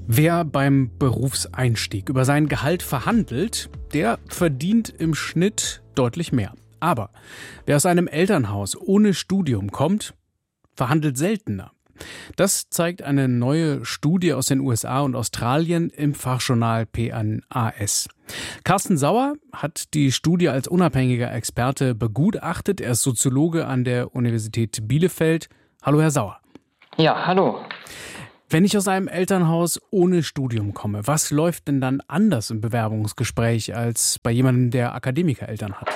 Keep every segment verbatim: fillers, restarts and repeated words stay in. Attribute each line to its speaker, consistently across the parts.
Speaker 1: Wer beim Berufseinstieg über sein Gehalt verhandelt, der verdient im Schnitt deutlich mehr. Aber wer aus einem Elternhaus ohne Studium kommt, verhandelt seltener. Das zeigt eine neue Studie aus den U S A und Australien im Fachjournal P N A S. Carsten Sauer hat die Studie als unabhängiger Experte begutachtet. Er ist Soziologe an der Universität Bielefeld. Hallo, Herr Sauer.
Speaker 2: Ja, hallo.
Speaker 1: Wenn ich aus einem Elternhaus ohne Studium komme, was läuft denn dann anders im Bewerbungsgespräch als bei jemandem, der Akademikereltern hat?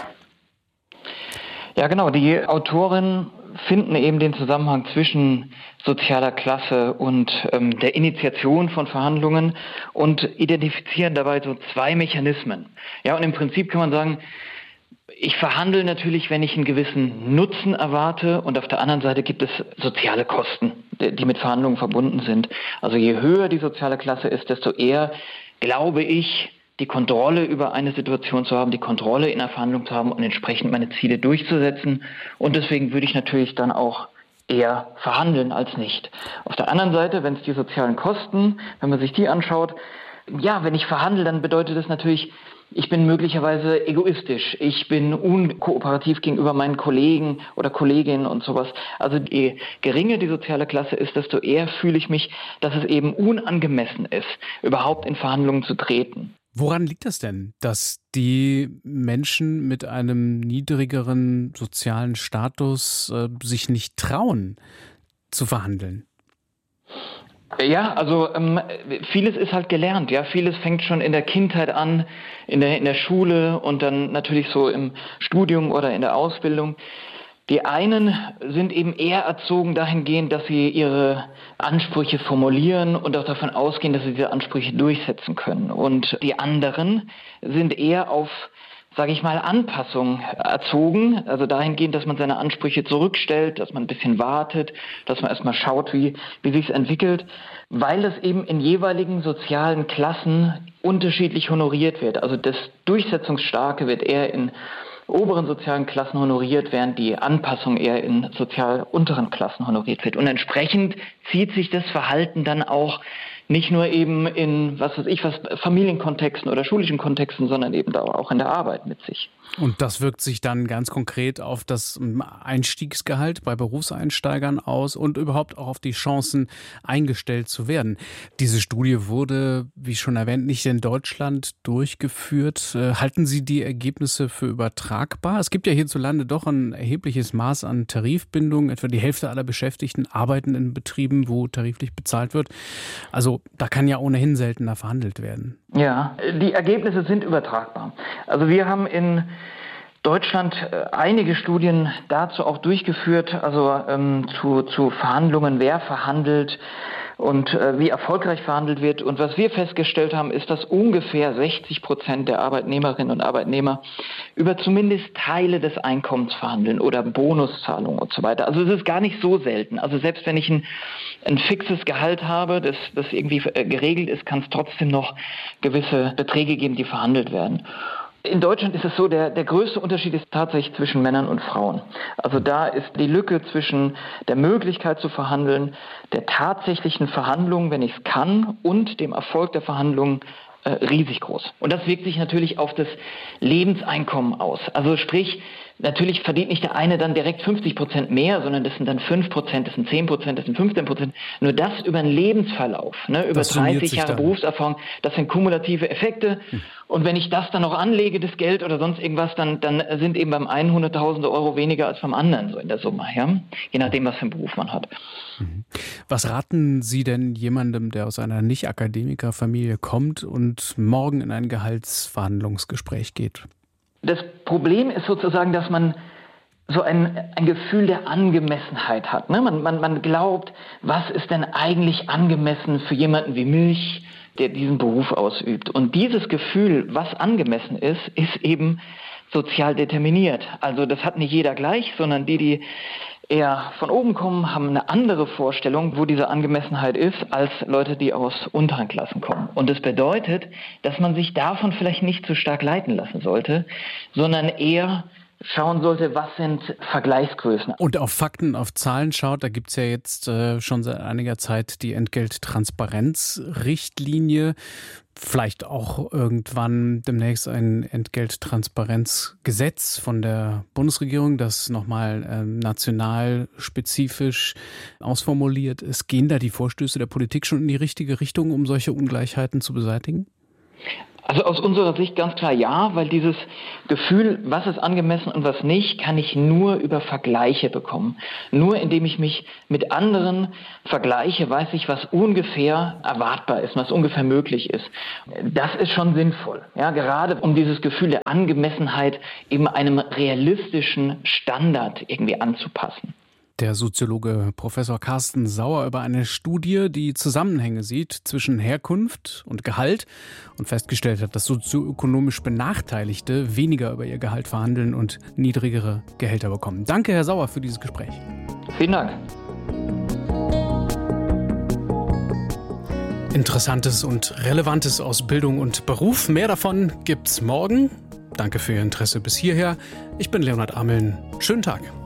Speaker 2: Ja, genau. Die Autoren finden eben den Zusammenhang zwischen sozialer Klasse und ähm, der Initiation von Verhandlungen und identifizieren dabei so zwei Mechanismen. Ja, und im Prinzip kann man sagen, ich verhandle natürlich, wenn ich einen gewissen Nutzen erwarte, und auf der anderen Seite gibt es soziale Kosten, die mit Verhandlungen verbunden sind. Also je höher die soziale Klasse ist, desto eher glaube ich, die Kontrolle über eine Situation zu haben, die Kontrolle in einer Verhandlung zu haben und entsprechend meine Ziele durchzusetzen. Und deswegen würde ich natürlich dann auch eher verhandeln als nicht. Auf der anderen Seite, wenn es die sozialen Kosten, wenn man sich die anschaut, ja, wenn ich verhandle, dann bedeutet das natürlich, ich bin möglicherweise egoistisch, ich bin unkooperativ gegenüber meinen Kollegen oder Kolleginnen und sowas. Also je geringer die soziale Klasse ist, desto eher fühle ich mich, dass es eben unangemessen ist, überhaupt in Verhandlungen zu treten.
Speaker 1: Woran liegt das denn, dass die Menschen mit einem niedrigeren sozialen Status äh, sich nicht trauen zu verhandeln?
Speaker 2: Ja, also ähm, vieles ist halt gelernt, ja, vieles fängt schon in der Kindheit an, in der in der Schule und dann natürlich so im Studium oder in der Ausbildung. Die einen sind eben eher erzogen dahingehend, dass sie ihre Ansprüche formulieren und auch davon ausgehen, dass sie diese Ansprüche durchsetzen können. Und die anderen sind eher auf, sage ich mal, Anpassung erzogen, also dahingehend, dass man seine Ansprüche zurückstellt, dass man ein bisschen wartet, dass man erstmal schaut, wie, wie sich es entwickelt, weil es eben in jeweiligen sozialen Klassen unterschiedlich honoriert wird. Also das Durchsetzungsstarke wird eher in oberen sozialen Klassen honoriert, während die Anpassung eher in sozial unteren Klassen honoriert wird. Und entsprechend zieht sich das Verhalten dann auch nicht nur eben in, was weiß ich, was Familienkontexten oder schulischen Kontexten, sondern eben auch in der Arbeit mit sich.
Speaker 1: Und das wirkt sich dann ganz konkret auf das Einstiegsgehalt bei Berufseinsteigern aus und überhaupt auch auf die Chancen, eingestellt zu werden. Diese Studie wurde, wie schon erwähnt, nicht in Deutschland durchgeführt. Halten Sie die Ergebnisse für übertragbar? Es gibt ja hierzulande doch ein erhebliches Maß an Tarifbindung. Etwa die Hälfte aller Beschäftigten arbeiten in Betrieben, wo tariflich bezahlt wird. Also da kann ja ohnehin seltener verhandelt werden.
Speaker 2: Ja, die Ergebnisse sind übertragbar. Also wir haben in Deutschland einige Studien dazu auch durchgeführt, also ähm, zu, zu Verhandlungen, wer verhandelt und äh, wie erfolgreich verhandelt wird. Und was wir festgestellt haben, ist, dass ungefähr sechzig Prozent der Arbeitnehmerinnen und Arbeitnehmer über zumindest Teile des Einkommens verhandeln oder Bonuszahlungen und so weiter. Also es ist gar nicht so selten. Also selbst wenn ich ein, ein fixes Gehalt habe, das, das irgendwie äh, geregelt ist, kann es trotzdem noch gewisse Beträge geben, die verhandelt werden. In Deutschland ist es so, der, der größte Unterschied ist tatsächlich zwischen Männern und Frauen. Also da ist die Lücke zwischen der Möglichkeit zu verhandeln, der tatsächlichen Verhandlung, wenn ich es kann, und dem Erfolg der Verhandlungen äh, riesig groß. Und das wirkt sich natürlich auf das Lebenseinkommen aus. Also sprich, natürlich verdient nicht der eine dann direkt fünfzig Prozent mehr, sondern das sind dann fünf Prozent, das sind zehn Prozent, das sind fünfzehn Prozent. Nur das über einen Lebensverlauf, ne, über dreißig Jahre Berufserfahrung, das sind kumulative Effekte. Hm. Und wenn ich das dann noch anlege, das Geld oder sonst irgendwas, dann, dann sind eben beim einen hunderttausende Euro weniger als beim anderen, so in der Summe, ja? Je nachdem, was für einen Beruf man hat.
Speaker 1: Was raten Sie denn jemandem, der aus einer Nicht-Akademiker-Familie kommt und morgen in ein Gehaltsverhandlungsgespräch geht?
Speaker 2: Das Problem ist sozusagen, dass man so ein, ein Gefühl der Angemessenheit hat. Ne? Man, man, man glaubt, was ist denn eigentlich angemessen für jemanden wie mich, der diesen Beruf ausübt. Und dieses Gefühl, was angemessen ist, ist eben sozial determiniert. Also das hat nicht jeder gleich, sondern die, die eher von oben kommen, haben eine andere Vorstellung, wo diese Angemessenheit ist, als Leute, die aus unteren Klassen kommen. Und das bedeutet, dass man sich davon vielleicht nicht zu stark leiten lassen sollte, sondern eher schauen sollte, was sind Vergleichsgrößen.
Speaker 1: Und auf Fakten, auf Zahlen schaut, da gibt es ja jetzt äh, schon seit einiger Zeit die Entgelttransparenzrichtlinie. Vielleicht auch irgendwann demnächst ein Entgelttransparenzgesetz von der Bundesregierung, das nochmal äh, national spezifisch ausformuliert ist. Gehen da die Vorstöße der Politik schon in die richtige Richtung, um solche Ungleichheiten zu beseitigen?
Speaker 2: Also aus unserer Sicht ganz klar ja, weil dieses Gefühl, was ist angemessen und was nicht, kann ich nur über Vergleiche bekommen. Nur indem ich mich mit anderen vergleiche, weiß ich, was ungefähr erwartbar ist, was ungefähr möglich ist. Das ist schon sinnvoll, ja, gerade um dieses Gefühl der Angemessenheit eben einem realistischen Standard irgendwie anzupassen.
Speaker 1: Der Soziologe Professor Carsten Sauer über eine Studie, die Zusammenhänge sieht zwischen Herkunft und Gehalt und festgestellt hat, dass sozioökonomisch Benachteiligte weniger über ihr Gehalt verhandeln und niedrigere Gehälter bekommen. Danke, Herr Sauer, für dieses Gespräch.
Speaker 2: Vielen Dank.
Speaker 1: Interessantes und Relevantes aus Bildung und Beruf. Mehr davon gibt's morgen. Danke für Ihr Interesse bis hierher. Ich bin Leonhard Ameln. Schönen Tag.